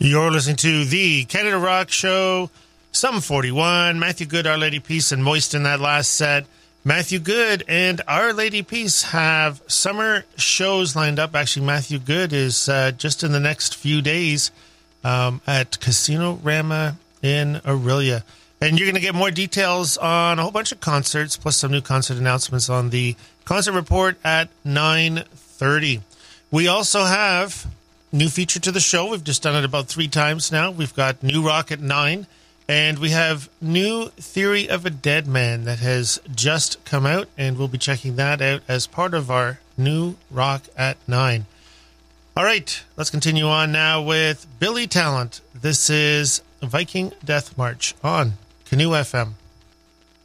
You're listening to the Canada Rock Show, Sum 41. Matthew Good, Our Lady Peace, and Moist in that last set. Matthew Good and Our Lady Peace have summer shows lined up. Actually, Matthew Good is just in the next few days at Casino Rama in Orillia. And you're going to get more details on a whole bunch of concerts, plus some new concert announcements on the concert report at 9:30. We also have new feature to the show. We've just done it about 3 times now. We've got New Rock at 9, and we have New Theory of a Dead Man that has just come out, and we'll be checking that out as part of our New Rock at 9. All right, let's continue on now with Billy Talent. This is Viking Death March on Canoe FM.